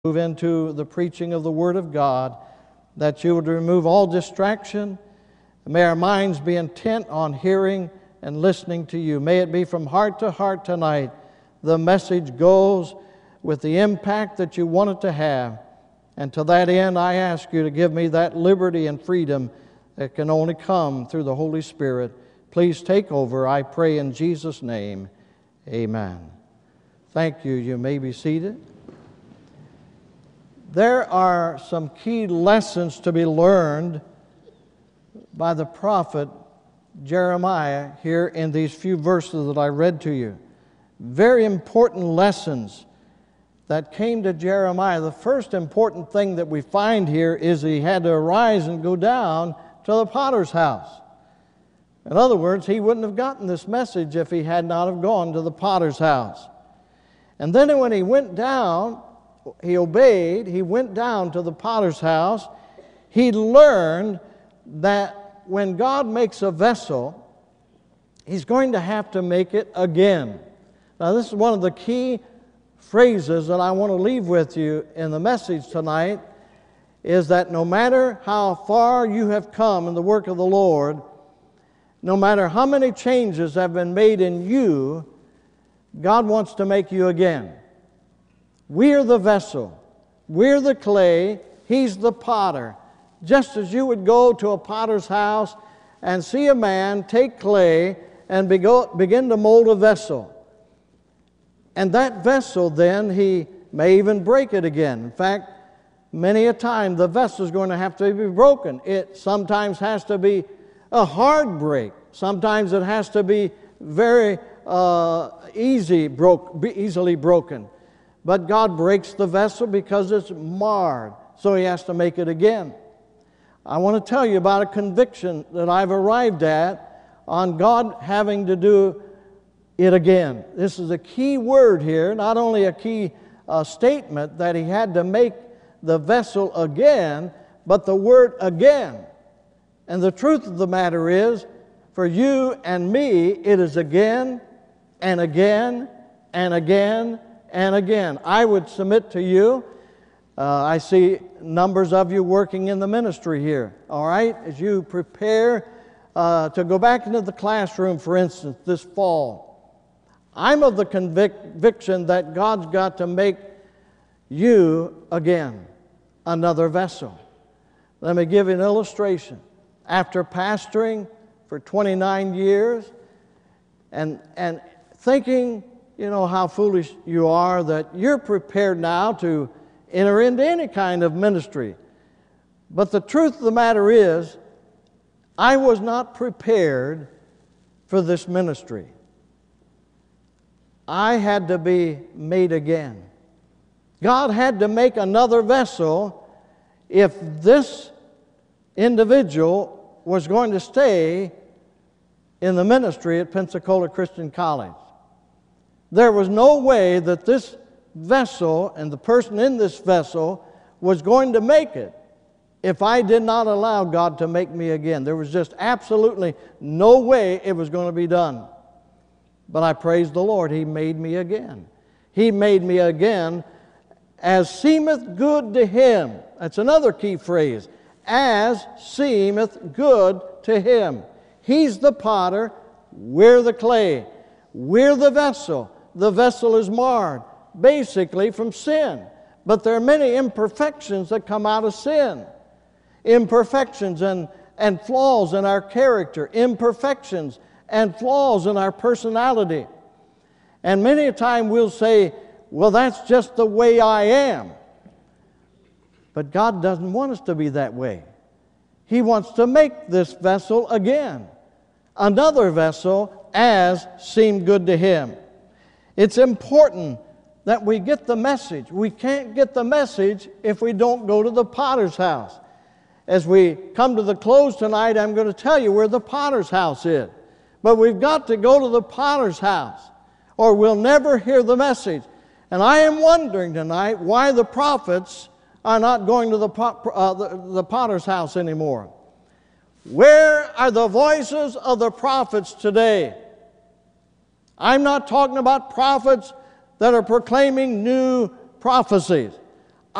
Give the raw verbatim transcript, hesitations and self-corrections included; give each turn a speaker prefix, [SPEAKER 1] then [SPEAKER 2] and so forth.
[SPEAKER 1] move into the preaching of the Word of God, that you would remove all distraction. May our minds be intent on hearing and listening to you. May it be from heart to heart tonight. The message goes with the impact that you want it to have. And to that end, I ask you to give me that liberty and freedom that can only come through the Holy Spirit. Please take over, I pray in Jesus' name. Amen. Thank you. You may be seated. There are some key lessons to be learned by the prophet Jeremiah here in these few verses that I read to you. Very important lessons that came to Jeremiah. The first important thing that we find here is he had to arise and go down to the potter's house. In other words, he wouldn't have gotten this message if he had not have gone to the potter's house. And then when he went down, he obeyed, he went down to the potter's house. He learned that when God makes a vessel, He's going to have to make it again. Now, this is one of the key phrases that I want to leave with you in the message tonight, is that no matter how far you have come in the work of the Lord, no matter how many changes have been made in you, God wants to make you again. We're the vessel. We're the clay. He's the potter. Just as you would go to a potter's house and see a man take clay and begin to mold a vessel. And that vessel then, he may even break it again. In fact, many a time the vessel is going to have to be broken. It sometimes has to be a hard break. Sometimes it has to be very uh, easy broke, easily broken. But God breaks the vessel because it's marred, so He has to make it again. I want to tell you about a conviction that I've arrived at on God having to do it again. This is a key word here, not only a key uh, statement that He had to make the vessel again, but the word again. And the truth of the matter is, for you and me, it is again and again and again and again. I would submit to you, uh, I see numbers of you working in the ministry here, all right? As you prepare uh, to go back into the classroom, for instance, this fall, I'm of the convic- conviction that God's got to make you again another vessel. Let me give you an illustration. After pastoring for twenty-nine years and, and thinking, you know, how foolish you are that you're prepared now to enter into any kind of ministry. But the truth of the matter is, I was not prepared for this ministry. I had to be made again. God had to make another vessel if this individual was going to stay in the ministry at Pensacola Christian College. There was no way that this vessel and the person in this vessel was going to make it if I did not allow God to make me again. There was just absolutely no way it was going to be done. But I praise the Lord, He made me again. He made me again as seemeth good to Him. That's another key phrase. As seemeth good to Him. He's the potter, we're the clay. We're the vessel. The vessel is marred, basically from sin. But there are many imperfections that come out of sin. Imperfections and, and flaws in our character. Imperfections and flaws in our personality. And many a time we'll say, well, that's just the way I am. But God doesn't want us to be that way. He wants to make this vessel again. Another vessel as seemed good to Him. It's important that we get the message. We can't get the message if we don't go to the potter's house. As we come to the close tonight, I'm going to tell you where the potter's house is. But we've got to go to the potter's house, or we'll never hear the message. And I am wondering tonight why the prophets are not going to the, pot, uh, the, the potter's house anymore. Where are the voices of the prophets today? I'm not talking about prophets that are proclaiming new prophecies.